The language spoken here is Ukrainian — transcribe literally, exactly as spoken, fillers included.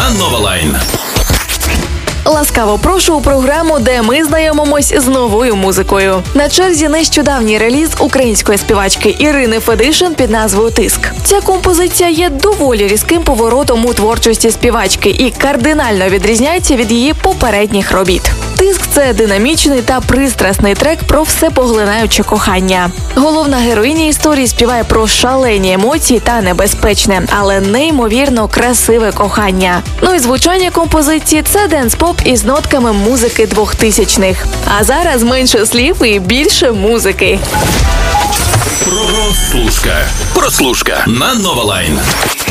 на Новалайн. Ласкаво прошу у програму, де ми знайомимось з новою музикою. На черзі нещодавній реліз української співачки Ірини Федишин під назвою «Тиск». Ця композиція є доволі різким поворотом у творчості співачки і кардинально відрізняється від її попередніх робіт. «Тиск» – це динамічний та пристрасний трек про всепоглинаюче кохання. Головна героїня історії співає про шалені емоції та небезпечне, але неймовірно красиве кохання. Ну і звучання композиції – це денс-поп із нотками музики двохтисячних. А зараз менше слів і більше музики. Прослушка. Прослушка на Новалайн.